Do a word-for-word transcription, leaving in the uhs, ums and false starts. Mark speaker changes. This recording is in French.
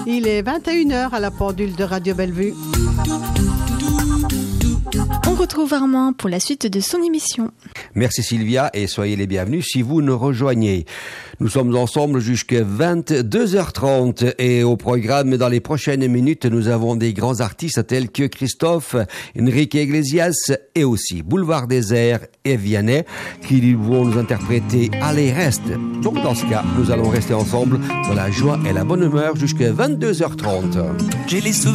Speaker 1: Il est vingt et une heures à la pendule de Radio Bellevue.
Speaker 2: On retrouve Armand pour la suite de son émission.
Speaker 3: Merci Sylvia et soyez les bienvenus si vous nous rejoignez. Nous sommes ensemble jusqu'à vingt-deux heures trente et au programme dans les prochaines minutes nous avons des grands artistes tels que Christophe, Enrique Iglesias et aussi Boulevard Désert et Vianney qui vont nous interpréter Allez reste. Donc dans ce cas nous allons rester ensemble dans la joie et la bonne humeur jusqu'à vingt-deux heures trente.
Speaker 4: J'ai les